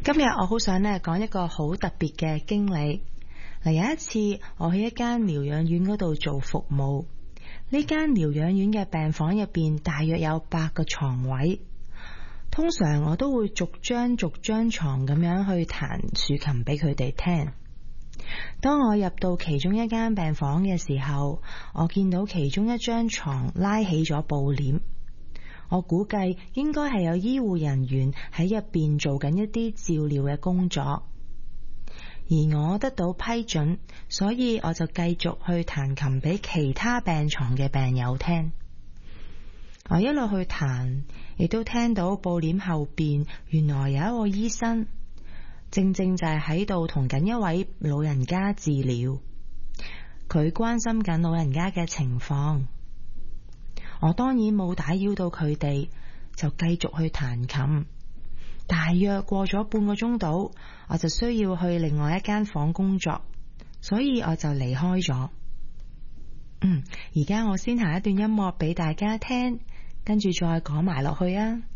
今日我好想講一個好特別嘅經歷。有一次我去一間療養院嗰度做服務，呢間療養院嘅病房入邊大約有8個床位。通常我都會逐張床咁樣去彈豎琴俾佢哋聽。當我入到其中一間病房嘅時候，我見到其中一張床拉起咗布簾。我估計應該係有醫護人員喺入邊做緊一啲照料嘅工作，而我得到批准，所以我就繼續去彈琴俾其他病床嘅病友聽。我一路去彈，亦都聽到布簾後邊原來有一個醫生，正就係喺度同緊一位老人家治療，佢關心緊老人家嘅情況。我當然冇打擾到佢哋，就繼續去彈琴。大約過咗半個鐘度，我就需要去另外一間房工作，所以我就離開咗。而家我先下一段音樂俾大家聽，跟住再講埋落去啊。